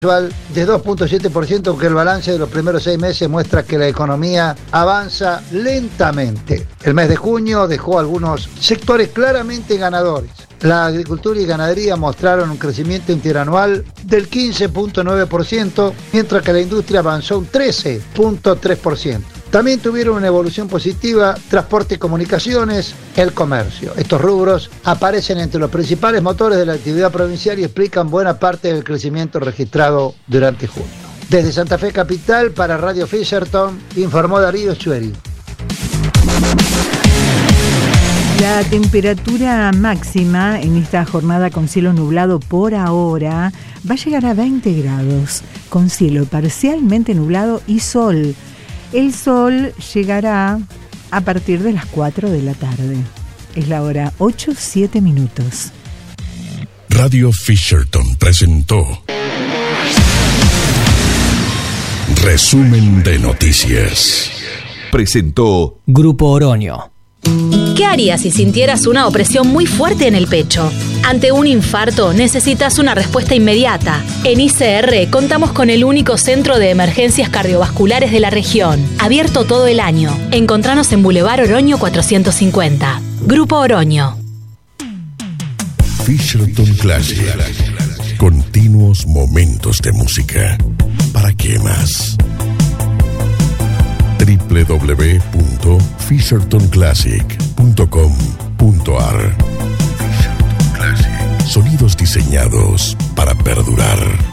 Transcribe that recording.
de 2.7%, aunque el balance de los primeros 6 meses muestra que la economía avanza lentamente. El mes de junio dejó algunos sectores claramente ganadores. La agricultura y ganadería mostraron un crecimiento interanual del 15.9%, mientras que la industria avanzó un 13.3%. También tuvieron una evolución positiva transporte y comunicaciones, el comercio. Estos rubros aparecen entre los principales motores de la actividad provincial y explican buena parte del crecimiento registrado durante junio. Desde Santa Fe Capital, para Radio Fisherton, informó Darío Chueri. La temperatura máxima en esta jornada con cielo nublado por ahora va a llegar a 20 grados, con cielo parcialmente nublado y sol. El sol llegará a partir de las 4 de la tarde. Es la hora 8:07. Radio Fisherton presentó Resumen de Noticias. Presentó Grupo Oroño. ¿Qué harías si sintieras una opresión muy fuerte en el pecho? Ante un infarto necesitas una respuesta inmediata. En ICR contamos con el único centro de emergencias cardiovasculares de la región, abierto todo el año. Encontranos en Boulevard Oroño 450. Grupo Oroño. Fisherton Classic. Continuos momentos de música. ¿Para qué más? www.fishertonclassic.com.ar. Sonidos diseñados para perdurar.